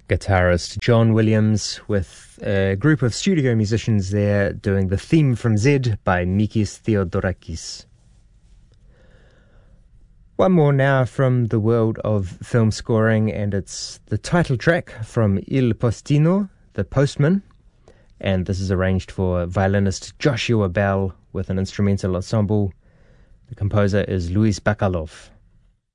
Guitarist John Williams with a group of studio musicians there doing the theme from Zed by Mikis Theodorakis. One more now from the world of film scoring, and it's the title track from Il Postino, The Postman, and this is arranged for violinist Joshua Bell with an instrumental ensemble. The composer is Luis Bacalov.